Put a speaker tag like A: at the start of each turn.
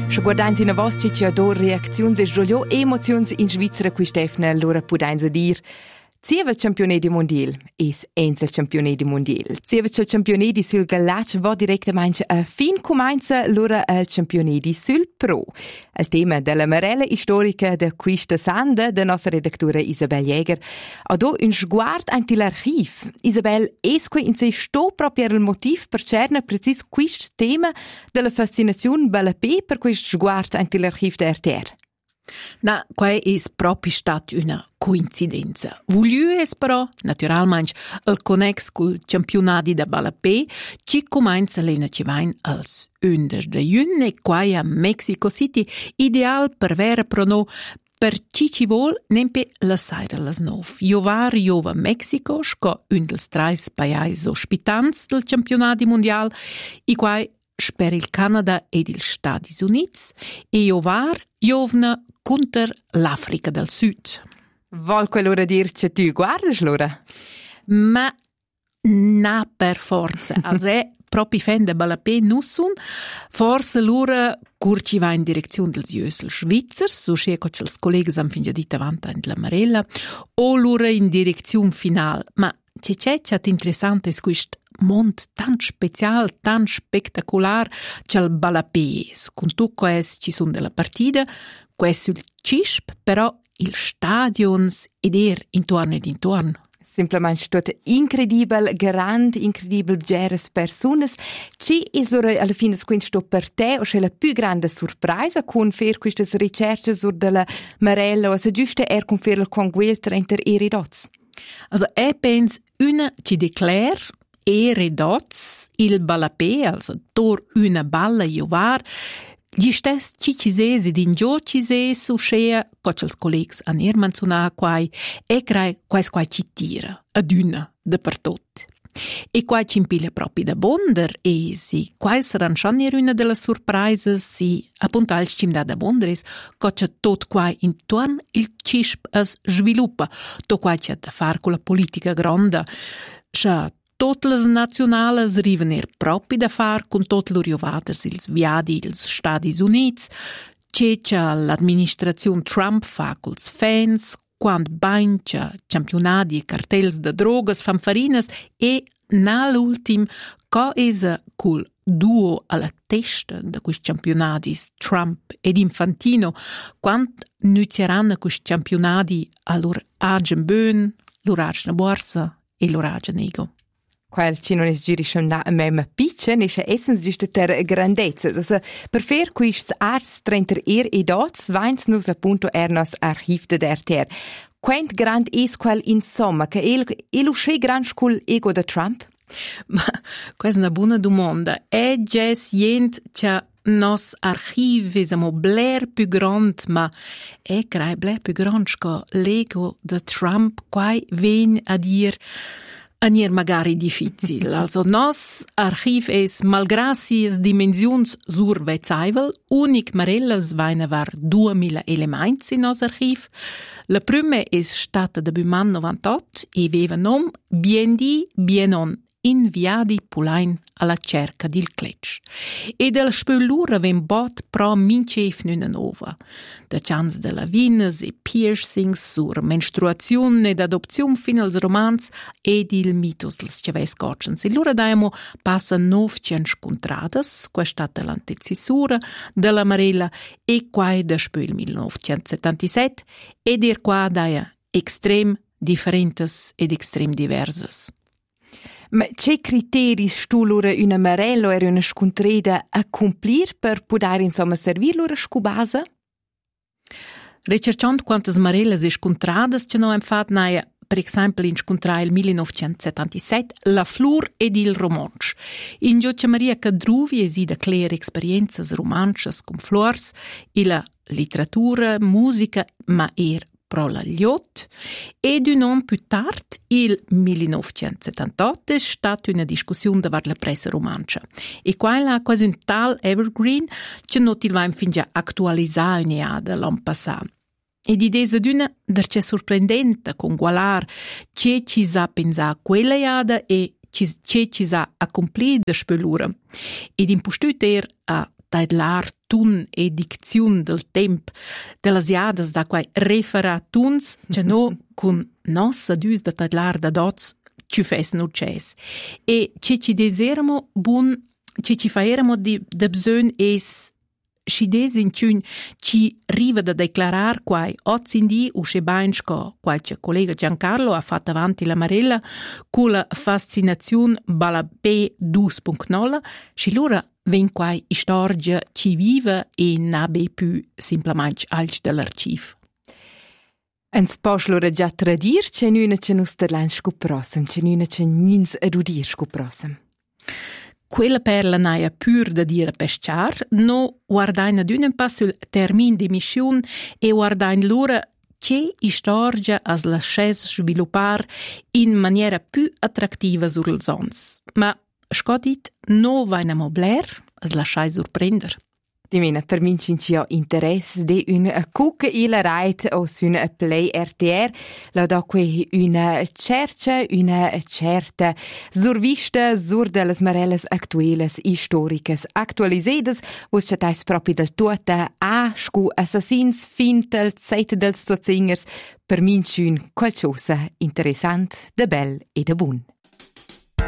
A: Se guardains in vostra c'è do reaczioni e sgiolio emozioni in Svizzera qui Stefano allora pudains a dir Zieva il campionati mondiale es enza il campionati mondiale. Zieva il campionati sul Galach va direttamente a fin comincia l'ora il campionati sul Pro. Il tema della marella storica de questa sanda da nostra redaktura Isabel Jäger. Ado un sguard anti l'archiv. Isabel, esque in se sto proprio il motiv per cerne precis questo tema della fascinazione balapé per questo sguard anti l'archiv da RTR.
B: Na, quai es propi stat una coincidenza. Vogliu es però, naturalmente, il connex col campionati da balapé, ci comincia l'ena ci vain als 11 de jun e quai a Mexico City, ideal per vera prono per ci vol nempe la saira las 9. Jova Mexico, sco un dels trais paiais ospitants del campionati mondial, i quai sper il Canada ed il Stati Units, e jovna contro l'Africa del Sud.
A: Vol quell'ora dirci tu guardas l'ora?
B: Ma na per forza. Also proprio fan de balapé nussun, forse l'ora curci va in direzione dels Jösel Schweizers, so che els colleghi han fin già dit avanti in la Marella, o l'ora in direzione final. Ma c'è interessante è questo mondo tan special, tan spectacular, c'è il balapé. Con tutto questo ci sono della partita, questo il CISP, però il stadions ed intorno ed intorno.
A: Simplemente tutto incredibile, grande, incredibile geres personas. Ci è alla fine questo per te o c'è la più grande sorpresa con fare queste ricerche sur della Marella o se giusto con fare il congueltra inter i ridots?
B: Also, penso una ci declara e ridots il balapé, also tor una balla jovar, gli stessi ciccisesi din giocise succea, cocels collegs an menzionar quai, e crai quai ci tira, ad una, dappertot. E quai ci impila proprio da bonder, e si quai saran schon una delle sorprese, si appunto ci da bonderes, coccia tot quai intorno il CISP as sviluppa, to quai c'è da far con la politica gronda, scha tutte le nazionali arrivano proprio da fare con tutti i riovaders, il viadi, gli Stati Uniti, c'è l'amministrazione Trump fa con i fans, quando bancia campionati e cartelli di drogas, fanfarinas e, nell'ultimo, cosa col duo alla testa di questi campionati, Trump ed Infantino, quando inizieranno questi campionati a loro agen bön, loro agen borsa e loro agen ego.
A: Quel ci non è girisce da a me picce, ne c'è essens giusto ter grandezza. Also, per fare questi arts trenter e dots, vains nus appunto nos archiv de RTR. Quant grand es quel insomma, che lo sche grand scul ego de Trump?
B: Ma questa è una buona domanda. È già sient che nos archiv esamo bler più grand, ma è crai bler più grand che l'ego de Trump quai ven a dir Anier magari difficil. Also, nos archiv es malgrà sies dimensions survezaivel, unic marellas vaina var 2000 elements in nos archiv. La prima es stata de Buman 98 e veva nom bien di, bien on, inviadi pulain alla cerca dil cletch. E del spöllura ven bot pro mincef nuna nova. Da chans de lavinas e piercings sur menstruazione ed adopzione fin als romans ed il mitos dels ceves gotchens. E lura daimo passa 900 contradas, qua è stata l'antecessura della Marella e quai da spöll 1977 ed qua daia extrem differentes ed extrem diversas.
A: Ma c'è criteri stu lura una Marella o una scontreda a complir per poter insomma servir lura scubasa?
B: Recerciant quantas Marellas e scontradas ce no hem fat naia, per esempio in scontrai il 1977 la Flur ed il Romansch. In Giocia Maria Cadruvi esida clear esperienzas romanchas con flors e la literatura, musica, ma pro la Liot, ed un anno più tardi, il 1978, è stata una discussione davanti la pressa romancia. E qua è quasi un tal evergreen che non ti va fin già attualizzare l'anno passato. E di desa d'una c'è sorprendente con gualar che ci sa pensare quella iada e che ci sa accomplir da spellura. Ed in postuter a taidlar tun e dicziun del temp delle iadas da quai referatuns, che no con nossa dus da taidlar da dots ci fes no ces. E ci deseramo bun, ci faeramo di bsön es si desinciun ci riva da declarar quai ozzindi usce bainschco, quai ce collega Giancarlo ha fatto avanti la Marella con la fascinazione Balapè 2.0, si lura ven quai istorgia ci viva e n'abe più simplemente alc dell'archiv.
A: Ens posch lura già tradir, c'è nuna c'è nusterlan scuprossem, c'è nuna c'è nins edudir scuprossem.
B: Quella perla naia pur da dire pescar, no guardaina d'un pas sul termin di mission e guardain lura che istorgia as lasces sviluppar in maniera più attrattiva sur ils ons. Ma scodit no vaina mobler as lasciai surprender.
A: Dimena, per min c'è interesse di una cucca ila ride o su una play RTR, la do qui una certa survista sur delle marelles actuelles historicas actualisedas, vos chatais proprio del tuota a scu assassins fintel zeit dels sozingers, per min c'è qualcosa interessant, de bel e de bun.